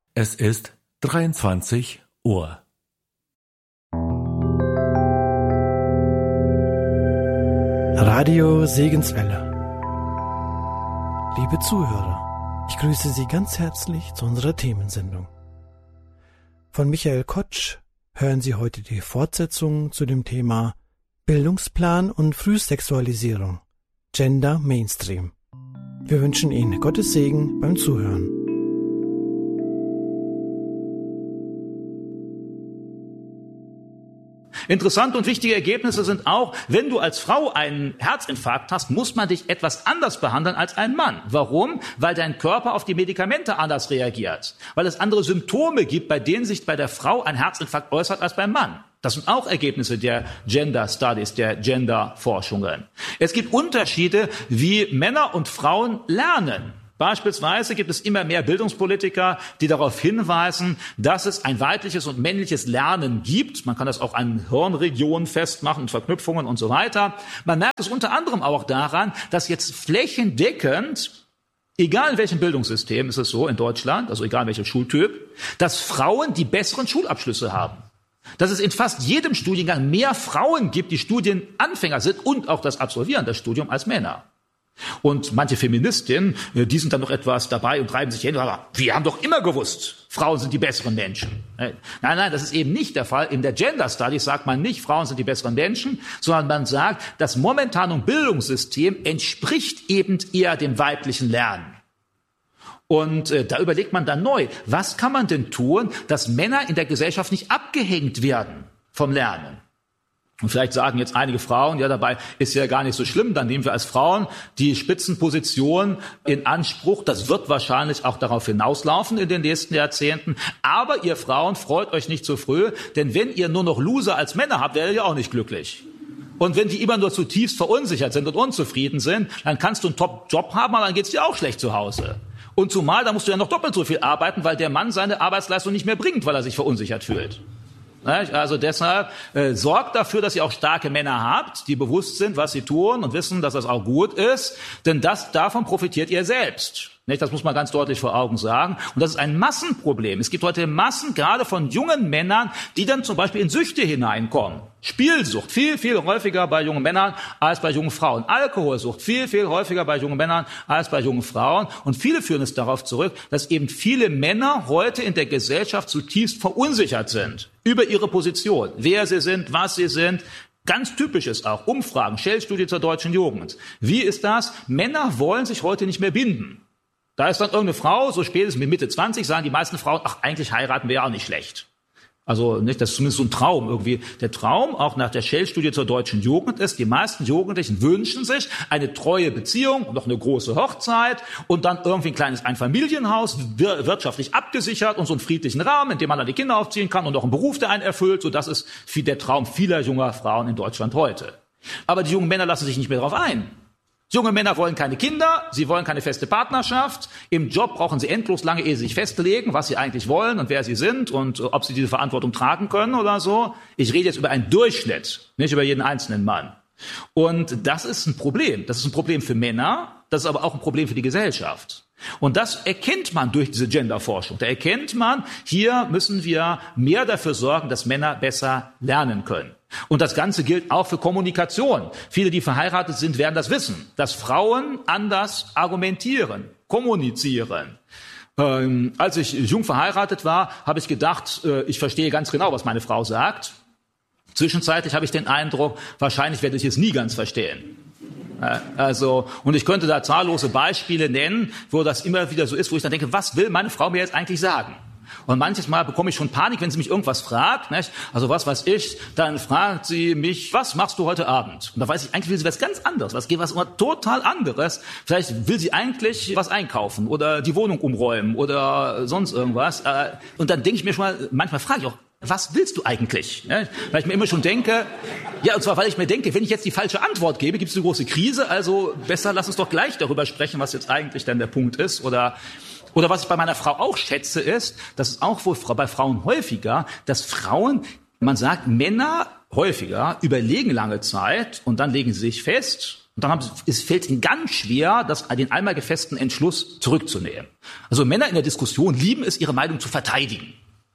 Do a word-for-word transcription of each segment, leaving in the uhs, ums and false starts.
Es ist dreiundzwanzig Uhr. Radio Segenswelle. Liebe Zuhörer, ich grüße Sie ganz herzlich zu unserer Themensendung. Von Michael Kotsch hören Sie heute die Fortsetzung zu dem Thema Bildungsplan und Frühsexualisierung, Gender Mainstream. Wir wünschen Ihnen Gottes Segen beim Zuhören. Interessante und wichtige Ergebnisse sind auch, wenn du als Frau einen Herzinfarkt hast, muss man dich etwas anders behandeln als ein Mann. Warum? Weil dein Körper auf die Medikamente anders reagiert. Weil es andere Symptome gibt, bei denen sich bei der Frau ein Herzinfarkt äußert als beim Mann. Das sind auch Ergebnisse der Gender Studies, der Gender-Forschungen. Es gibt Unterschiede, wie Männer und Frauen lernen. Beispielsweise gibt es immer mehr Bildungspolitiker, die darauf hinweisen, dass es ein weibliches und männliches Lernen gibt. Man kann das auch an Hirnregionen festmachen, Verknüpfungen und so weiter. Man merkt es unter anderem auch daran, dass jetzt flächendeckend, egal in welchem Bildungssystem ist es so in Deutschland, also egal welcher Schultyp, dass Frauen die besseren Schulabschlüsse haben. Dass es in fast jedem Studiengang mehr Frauen gibt, die Studienanfänger sind und auch das Absolvieren des Studiums als Männer. Und manche Feministinnen, die sind dann noch etwas dabei und treiben sich hin, aber wir haben doch immer gewusst, Frauen sind die besseren Menschen. Nein, nein, das ist eben nicht der Fall. In der Gender Studies sagt man nicht, Frauen sind die besseren Menschen, sondern man sagt, das momentane Bildungssystem entspricht eben eher dem weiblichen Lernen. Und äh, da überlegt man dann neu, was kann man denn tun, dass Männer in der Gesellschaft nicht abgehängt werden vom Lernen? Und vielleicht sagen jetzt einige Frauen, ja, dabei ist ja gar nicht so schlimm, dann nehmen wir als Frauen die Spitzenposition in Anspruch. Das wird wahrscheinlich auch darauf hinauslaufen in den nächsten Jahrzehnten. Aber ihr Frauen, freut euch nicht zu früh, denn wenn ihr nur noch Loser als Männer habt, werdet ihr auch nicht glücklich. Und wenn die immer nur zutiefst verunsichert sind und unzufrieden sind, dann kannst du einen Top-Job haben, aber dann geht's dir auch schlecht zu Hause. Und zumal, da musst du ja noch doppelt so viel arbeiten, weil der Mann seine Arbeitsleistung nicht mehr bringt, weil er sich verunsichert fühlt. Also deshalb äh, sorgt dafür, dass ihr auch starke Männer habt, die bewusst sind, was sie tun und wissen, dass das auch gut ist, denn das, davon profitiert ihr selbst. Nicht? Das muss man ganz deutlich vor Augen sagen. Und das ist ein Massenproblem. Es gibt heute Massen, gerade von jungen Männern, die dann zum Beispiel in Süchte hineinkommen. Spielsucht, viel, viel häufiger bei jungen Männern als bei jungen Frauen. Alkoholsucht, viel, viel häufiger bei jungen Männern als bei jungen Frauen. Und viele führen es darauf zurück, dass eben viele Männer heute in der Gesellschaft zutiefst verunsichert sind über ihre Position, wer sie sind, was sie sind. Ganz typisch ist auch Umfragen, Shell-Studie zur deutschen Jugend. Wie ist das? Männer wollen sich heute nicht mehr binden. Da ist dann irgendeine Frau, so spätestens mit Mitte zwanzig, sagen die meisten Frauen, ach, eigentlich heiraten wäre auch nicht schlecht. Also nicht, das ist zumindest so ein Traum irgendwie. Der Traum, auch nach der Shell-Studie zur deutschen Jugend, ist, die meisten Jugendlichen wünschen sich eine treue Beziehung, noch eine große Hochzeit und dann irgendwie ein kleines Einfamilienhaus, wir, wirtschaftlich abgesichert und so einen friedlichen Rahmen, in dem man dann die Kinder aufziehen kann und auch einen Beruf, der einen erfüllt. So, das ist der Traum vieler junger Frauen in Deutschland heute. Aber die jungen Männer lassen sich nicht mehr darauf ein. Junge Männer wollen keine Kinder, sie wollen keine feste Partnerschaft. Im Job brauchen sie endlos lange, ehe sie sich festlegen, was sie eigentlich wollen und wer sie sind und ob sie diese Verantwortung tragen können oder so. Ich rede jetzt über einen Durchschnitt, nicht über jeden einzelnen Mann. Und das ist ein Problem. Das ist ein Problem für Männer, das ist aber auch ein Problem für die Gesellschaft. Und das erkennt man durch diese Genderforschung. Da erkennt man, hier müssen wir mehr dafür sorgen, dass Männer besser lernen können. Und das Ganze gilt auch für Kommunikation. Viele, die verheiratet sind, werden das wissen, dass Frauen anders argumentieren, kommunizieren. Ähm, als ich jung verheiratet war, habe ich gedacht, äh, ich verstehe ganz genau, was meine Frau sagt. Zwischenzeitlich habe ich den Eindruck, wahrscheinlich werde ich es nie ganz verstehen. Also, und ich könnte da zahllose Beispiele nennen, wo das immer wieder so ist, wo ich dann denke, was will meine Frau mir jetzt eigentlich sagen? Und manches Mal bekomme ich schon Panik, wenn sie mich irgendwas fragt, nicht? Also was weiß ich, dann fragt sie mich, was machst du heute Abend? Und da weiß ich, eigentlich will sie was ganz anderes, was geht was total anderes. Vielleicht will sie eigentlich was einkaufen oder die Wohnung umräumen oder sonst irgendwas. Und dann denke ich mir schon mal, manchmal frage ich auch, was willst du eigentlich? Weil ich mir immer schon denke, ja, und zwar, weil ich mir denke, wenn ich jetzt die falsche Antwort gebe, gibt es eine große Krise, also besser lass uns doch gleich darüber sprechen, was jetzt eigentlich dann der Punkt ist. Oder, oder was ich bei meiner Frau auch schätze, ist, das ist auch wohl bei Frauen häufiger, dass Frauen, man sagt, Männer häufiger überlegen lange Zeit und dann legen sie sich fest, Und dann haben sie, es fällt ihnen ganz schwer, das, den einmal gefassten Entschluss zurückzunehmen. Also Männer in der Diskussion lieben es, ihre Meinung zu verteidigen.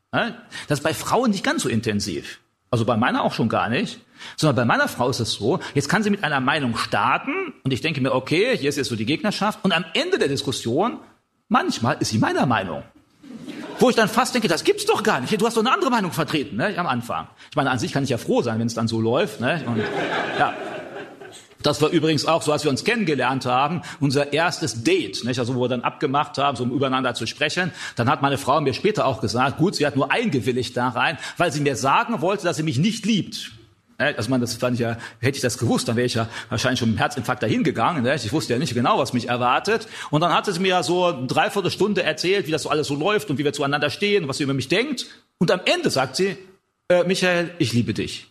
Das ist bei Frauen nicht ganz so intensiv. Also bei meiner auch schon gar nicht. Sondern bei meiner Frau ist es so, jetzt kann sie mit einer Meinung starten und ich denke mir, okay, hier ist jetzt so die Gegnerschaft und am Ende der Diskussion, manchmal ist sie meiner Meinung. Wo ich dann fast denke, das gibt's doch gar nicht. Du hast doch eine andere Meinung vertreten, ne, am Anfang. Ich meine, an sich kann ich ja froh sein, wenn es dann so läuft, ne? Und, ja. Das war übrigens auch so, als wir uns kennengelernt haben, unser erstes Date, nicht? Also wo wir dann abgemacht haben, so um übereinander zu sprechen. Dann hat meine Frau mir später auch gesagt, gut, sie hat nur eingewilligt da rein, weil sie mir sagen wollte, dass sie mich nicht liebt. Also man, das fand ich ja, hätte ich das gewusst, dann wäre ich ja wahrscheinlich schon mit dem Herzinfarkt dahin gegangen. Ne? Ich wusste ja nicht genau, was mich erwartet. Und dann hat sie mir ja so eine Dreiviertelstunde erzählt, wie das so alles so läuft und wie wir zueinander stehen und was sie über mich denkt. Und am Ende sagt sie, äh, Michael, ich liebe dich.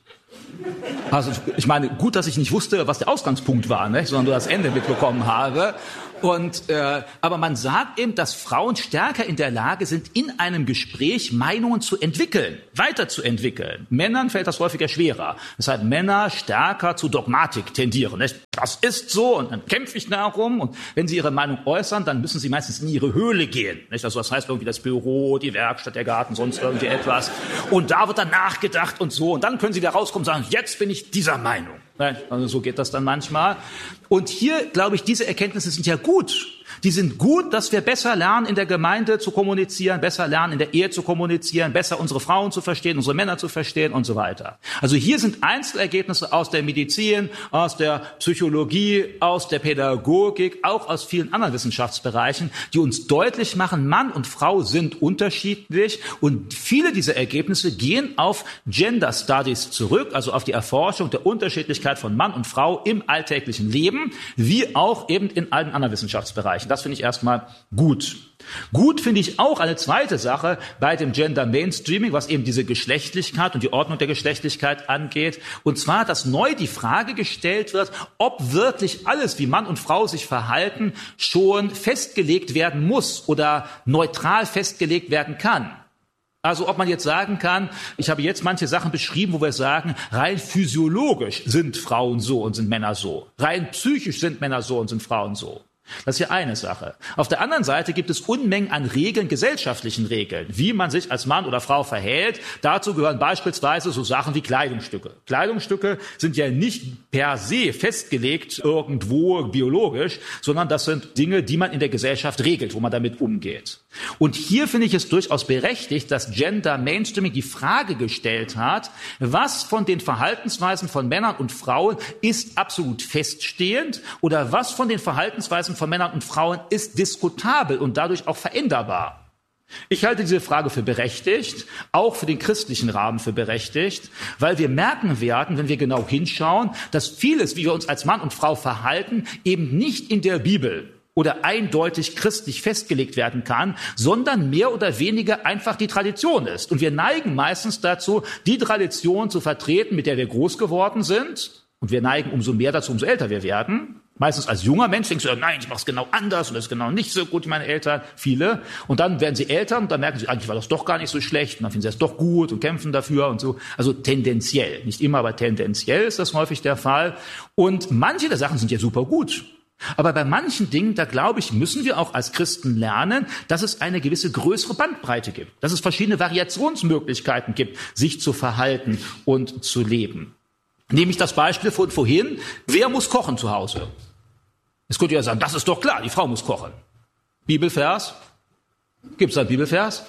Also ich meine, gut, dass ich nicht wusste, was der Ausgangspunkt war, ne? Sondern nur das Ende mitbekommen habe. Und äh, aber man sagt eben, dass Frauen stärker in der Lage sind, in einem Gespräch Meinungen zu entwickeln, weiterzuentwickeln. Männern fällt das häufiger schwerer. Deshalb Männer stärker zu Dogmatik tendieren. Nicht? Das ist so und dann kämpfe ich darum. Und wenn sie ihre Meinung äußern, dann müssen sie meistens in ihre Höhle gehen. Nicht? Also das heißt irgendwie das Büro, die Werkstatt, der Garten, sonst irgendwie etwas. Und da wird dann nachgedacht und so. Und dann können sie da rauskommen und sagen, jetzt bin ich dieser Meinung. Also so geht das dann manchmal. Und hier, glaube ich, diese Erkenntnisse sind ja gut. Die sind gut, dass wir besser lernen, in der Gemeinde zu kommunizieren, besser lernen, in der Ehe zu kommunizieren, besser unsere Frauen zu verstehen, unsere Männer zu verstehen und so weiter. Also hier sind Einzelergebnisse aus der Medizin, aus der Psychologie, aus der Pädagogik, auch aus vielen anderen Wissenschaftsbereichen, die uns deutlich machen, Mann und Frau sind unterschiedlich und viele dieser Ergebnisse gehen auf Gender Studies zurück, also auf die Erforschung der Unterschiedlichkeit von Mann und Frau im alltäglichen Leben, wie auch eben in allen anderen Wissenschaftsbereichen. Das finde ich erstmal gut. Gut finde ich auch eine zweite Sache bei dem Gender Mainstreaming, was eben diese Geschlechtlichkeit und die Ordnung der Geschlechtlichkeit angeht. Und zwar, dass neu die Frage gestellt wird, ob wirklich alles, wie Mann und Frau sich verhalten, schon festgelegt werden muss oder neutral festgelegt werden kann. Also ob man jetzt sagen kann, ich habe jetzt manche Sachen beschrieben, wo wir sagen, rein physiologisch sind Frauen so und sind Männer so. Rein psychisch sind Männer so und sind Frauen so. Das ist ja eine Sache. Auf der anderen Seite gibt es Unmengen an Regeln, gesellschaftlichen Regeln, wie man sich als Mann oder Frau verhält. Dazu gehören beispielsweise so Sachen wie Kleidungsstücke. Kleidungsstücke sind ja nicht per se festgelegt irgendwo biologisch, sondern das sind Dinge, die man in der Gesellschaft regelt, wo man damit umgeht. Und hier finde ich es durchaus berechtigt, dass Gender Mainstreaming die Frage gestellt hat, was von den Verhaltensweisen von Männern und Frauen ist absolut feststehend oder was von den Verhaltensweisen von Männern und Frauen ist diskutabel und dadurch auch veränderbar. Ich halte diese Frage für berechtigt, auch für den christlichen Rahmen für berechtigt, weil wir merken werden, wenn wir genau hinschauen, dass vieles, wie wir uns als Mann und Frau verhalten, eben nicht in der Bibel oder eindeutig christlich festgelegt werden kann, sondern mehr oder weniger einfach die Tradition ist. Und wir neigen meistens dazu, die Tradition zu vertreten, mit der wir groß geworden sind. Und wir neigen umso mehr dazu, umso älter wir werden. Meistens als junger Mensch denkst du, nein, ich mache es genau anders und das ist genau nicht so gut wie meine Eltern, viele. Und dann werden sie älter und dann merken sie, eigentlich war das doch gar nicht so schlecht und dann finden sie es doch gut und kämpfen dafür und so. Also tendenziell, nicht immer, aber tendenziell ist das häufig der Fall. Und manche der Sachen sind ja super gut. Aber bei manchen Dingen, da glaube ich, müssen wir auch als Christen lernen, dass es eine gewisse größere Bandbreite gibt, dass es verschiedene Variationsmöglichkeiten gibt, sich zu verhalten und zu leben. Nehme ich das Beispiel von vorhin, wer muss kochen zu Hause? Jetzt könnt ihr ja sagen, das ist doch klar, die Frau muss kochen. Bibelvers? Gibt es da einen Bibelvers?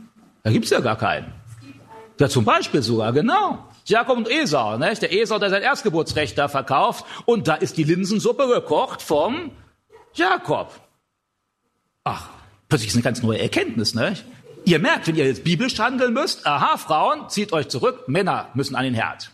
Da gibt es ja gar keinen. Ja, zum Beispiel sogar, genau. Jakob und Esau, ne? Der Esau, der sein Erstgeburtsrecht da verkauft und da ist die Linsensuppe gekocht vom Jakob. Ach, plötzlich ist eine ganz neue Erkenntnis, ne? Ihr merkt, wenn ihr jetzt biblisch handeln müsst, aha, Frauen, zieht euch zurück, Männer müssen an den Herd.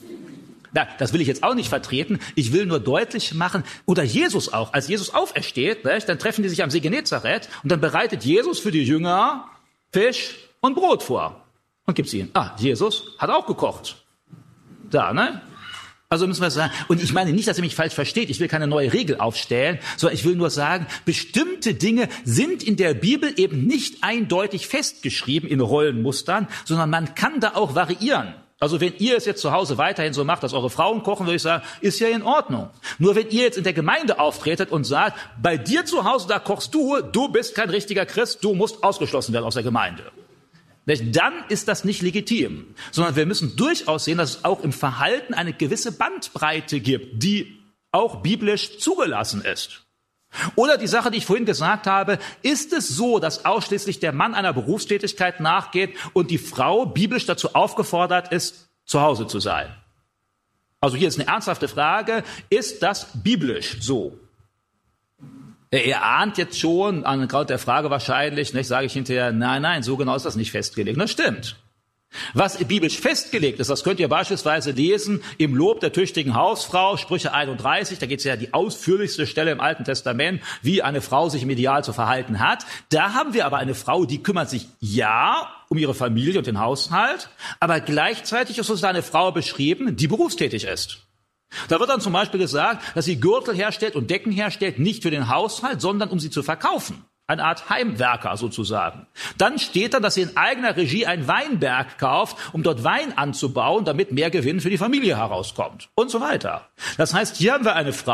Na, das will ich jetzt auch nicht vertreten. Ich will nur deutlich machen, oder Jesus auch, als Jesus aufersteht, ne, dann treffen die sich am See Genezareth und dann bereitet Jesus für die Jünger Fisch und Brot vor und gibt sie ihnen. Ah, Jesus hat auch gekocht. Da, ne? Also müssen wir sagen, und ich meine nicht, dass ihr mich falsch versteht, ich will keine neue Regel aufstellen, sondern ich will nur sagen, bestimmte Dinge sind in der Bibel eben nicht eindeutig festgeschrieben in Rollenmustern, sondern man kann da auch variieren. Also wenn ihr es jetzt zu Hause weiterhin so macht, dass eure Frauen kochen, würde ich sagen, ist ja in Ordnung. Nur wenn ihr jetzt in der Gemeinde auftretet und sagt, bei dir zu Hause, da kochst du, du bist kein richtiger Christ, du musst ausgeschlossen werden aus der Gemeinde. Dann ist das nicht legitim, sondern wir müssen durchaus sehen, dass es auch im Verhalten eine gewisse Bandbreite gibt, die auch biblisch zugelassen ist. Oder die Sache, die ich vorhin gesagt habe, ist es so, dass ausschließlich der Mann einer Berufstätigkeit nachgeht und die Frau biblisch dazu aufgefordert ist, zu Hause zu sein? Also hier ist eine ernsthafte Frage, ist das biblisch so? Ihr ahnt jetzt schon, an gerade der Frage wahrscheinlich, nicht, sage ich hinterher, nein, nein, so genau ist das nicht festgelegt. Das stimmt. Was biblisch festgelegt ist, das könnt ihr beispielsweise lesen im Lob der tüchtigen Hausfrau, Sprüche einunddreißig, da geht es ja die ausführlichste Stelle im Alten Testament, wie eine Frau sich im Ideal zu verhalten hat. Da haben wir aber eine Frau, die kümmert sich ja um ihre Familie und den Haushalt, aber gleichzeitig ist uns da eine Frau beschrieben, die berufstätig ist. Da wird dann zum Beispiel gesagt, dass sie Gürtel herstellt und Decken herstellt, nicht für den Haushalt, sondern um sie zu verkaufen. Eine Art Heimwerker sozusagen. Dann steht dann, dass sie in eigener Regie einen Weinberg kauft, um dort Wein anzubauen, damit mehr Gewinn für die Familie herauskommt und so weiter. Das heißt, hier haben wir eine Frau,